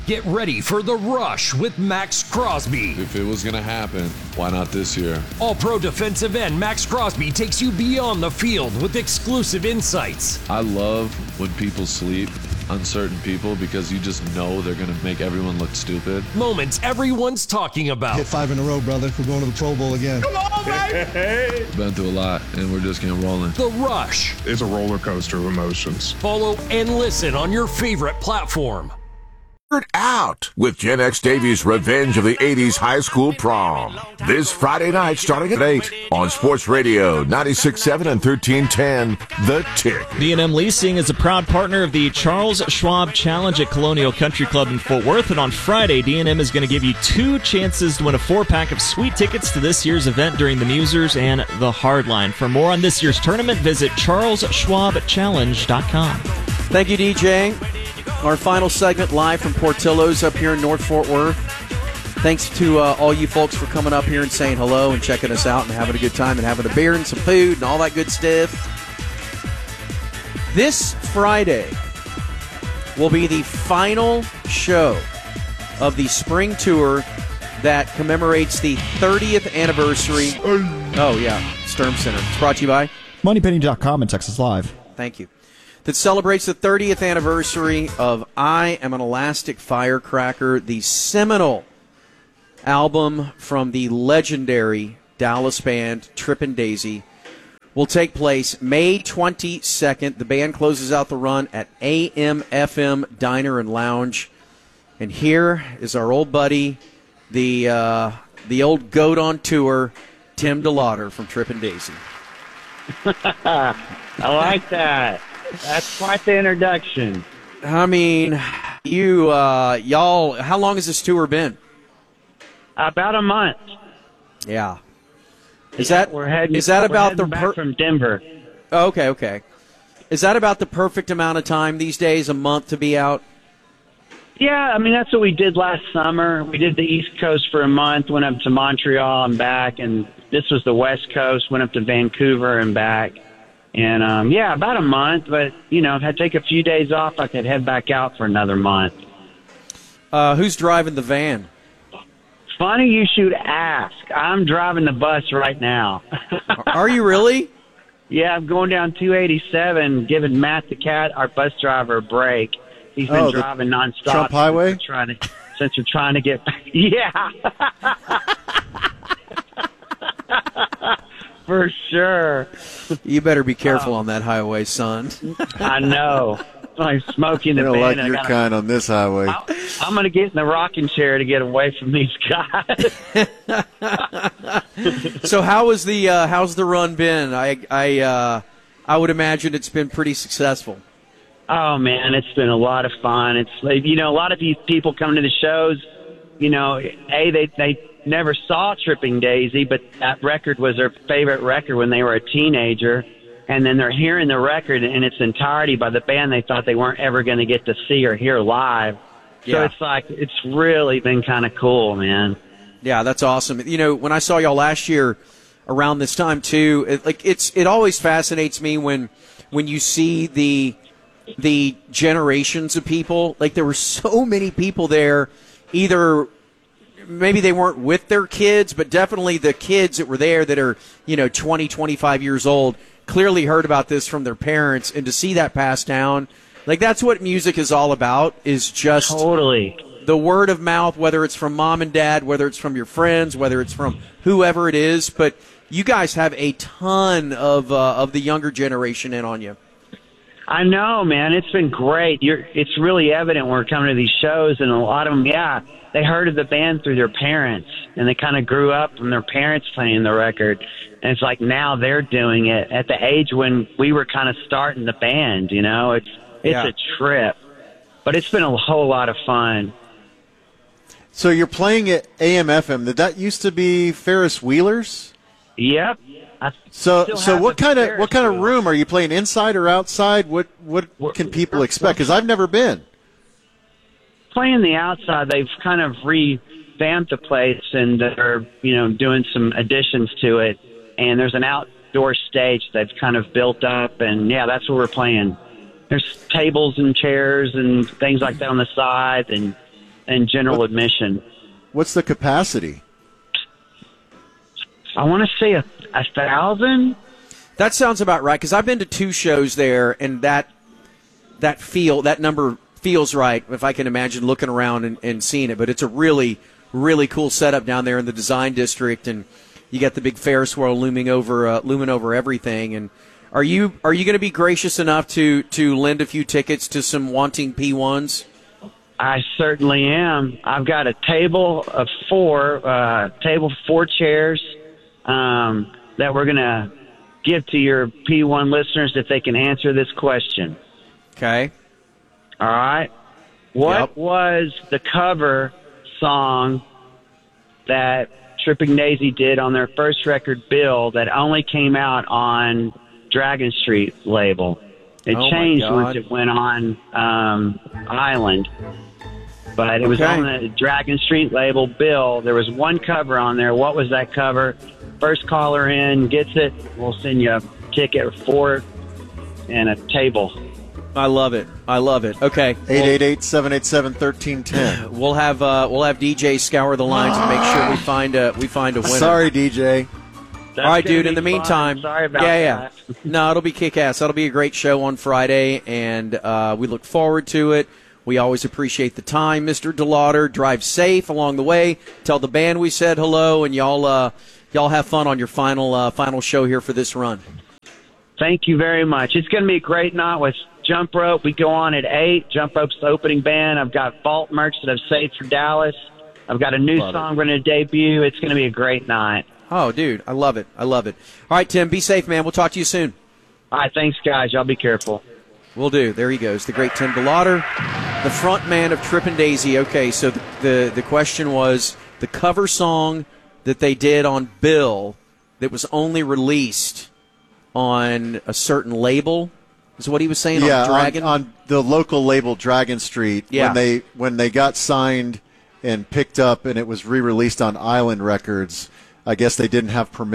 Get ready for The Rush with Max Crosby. If it was going to happen, why not this year? All-Pro defensive end Max Crosby takes you beyond the field with exclusive insights. I love when people sleep on certain people because you just know they're going to make everyone look stupid. Moments everyone's talking about. Hit 5 in a row, brother. We're going to the Pro Bowl again. Come on, baby! Been through a lot, and we're just getting rolling. The Rush. It's a roller coaster of emotions. Follow and listen on your favorite platform. Out with Gen X Davies' Revenge of the 80s High School Prom. This Friday night starting at 8 on Sports Radio 96.7 and 1310, The Tick. D&M Leasing is a proud partner of the Charles Schwab Challenge at Colonial Country Club in Fort Worth, and on Friday, D&M is going to give you 2 chances to win a 4-pack of sweet tickets to this year's event during the Musers and the Hardline. For more on this year's tournament, visit charlesschwabchallenge.com. Thank you, DJ. Our final segment live from Portillo's up here in North Fort Worth. Thanks to all you folks for coming up here and saying hello and checking us out and having a good time and having a beer and some food and all that good stuff. This Friday will be the final show of the spring tour that commemorates the 30th anniversary. Oh, yeah, Sturm Center. It's brought to you by MoneyPenny.com and Texas Live. Thank you. That celebrates the 30th anniversary of I Am an Elastic Firecracker, the seminal album from the legendary Dallas band Trippin' Daisy. Will take place May 22nd. The band closes out the run at AM/FM Diner and Lounge. And here is our old buddy, the old goat on tour, Tim DeLauder from Trippin' Daisy. I like that. That's quite the introduction. I mean, y'all, how long has this tour been? About a month. Yeah. Is Yeah, that we're heading about the back from Denver? Oh, okay. Is that about the perfect amount of time these days, a month to be out? Yeah, I mean, that's what we did last summer. We did the East Coast for a month, went up to Montreal and back, and this was the West Coast, went up to Vancouver and back. And, yeah, about a month, but, you know, if I take a few days off, I could head back out for another month. Who's driving the van? Funny you should ask. I'm driving the bus right now. Are you really? Yeah, I'm going down 287, giving Matt the Cat, our bus driver, a break. He's been driving nonstop. Trump Highway? Since we're trying to get back. Yeah. For sure. You better be careful on that highway, son. I know. Like smoking the don't band. like your kind on this highway. I'm going to get in the rocking chair to get away from these guys. So how's the run been? I would imagine it's been pretty successful. Oh man, it's been a lot of fun. It's like, you know, a lot of these people come to the shows, you know, they never saw Tripping Daisy, but that record was their favorite record when they were a teenager. And then they're hearing the record in its entirety by the band they thought they weren't ever going to get to see or hear live. So it's like, it's really been kind of cool, man. Yeah, that's awesome. You know, when I saw y'all last year around this time too, it always fascinates me when you see the generations of people. Like, there were so many people there, either maybe they weren't with their kids, but definitely the kids that were there that are, you know, 20, 25 years old, clearly heard about this from their parents, and to see that passed down, like, that's what music is all about, is just totally the word of mouth, whether it's from mom and dad, whether it's from your friends, whether it's from whoever it is. But you guys have a ton of the younger generation in on you. I know, man. It's been great. It's really evident when we're coming to these shows, and a lot of them, they heard of the band through their parents, and they kind of grew up from their parents playing the record. And it's like now they're doing it at the age when we were kind of starting the band, you know. It's a trip. But it's been a whole lot of fun. So you're playing at AM/FM. Did that used to be Ferris Wheelers? Yep. So what kind of room are you playing, inside or outside? What can people expect? Because I've never been. Playing the outside, they've kind of revamped the place, and they're, you know, doing some additions to it. And there's an outdoor stage they've kind of built up, and that's where we're playing. There's tables and chairs and things like that on the side, and and general admission. What's the capacity? I want to say 1,000. That sounds about right, because I've been to 2 shows there, and that number feels right, if I can imagine looking around and seeing it. But it's a really, really cool setup down there in the Design District, and you got the big Ferris wheel looming over everything. And are you going to be gracious enough to lend a few tickets to some wanting P1s? I certainly am. I've got a table of 4 chairs that we're going to give to your P1 listeners if they can answer this question. Okay. All right. What was the cover song that Tripping Daisy did on their first record, Bill, that only came out on Dragon Street label? It changed once it went on Island. But it was on the Dragon Street label, Bill. There was one cover on there. What was that cover? First caller in gets it. We'll send you a ticket for it and a table. I love it. Okay. 888-787-1310. We'll have DJ scour the lines and make sure we find a winner. Sorry, DJ. That's all right, dude. In the fun. meantime, Sorry about that. No, it'll be kick-ass. That'll be a great show on Friday, and we look forward to it. We always appreciate the time, Mr. DeLauder. Drive safe along the way. Tell the band we said hello, and y'all have fun on your final show here for this run. Thank you very much. It's going to be a great night with Jump Rope. We go on at 8. Jump Rope's the opening band. I've got Vault merch that I've saved for Dallas. I've got a new song we're going to debut. It's going to be a great night. Oh, dude, I love it. All right, Tim, be safe, man. We'll talk to you soon. All right, thanks, guys. Y'all be careful. Will do. There he goes, the great Tim DeLauder, the front man of Trippin' Daisy. Okay, so the question was the cover song that they did on Bill that was only released on a certain label, is what he was saying, on Dragon? On the local label Dragon Street. Yeah. When they got signed and picked up and it was re-released on Island Records, I guess they didn't have permission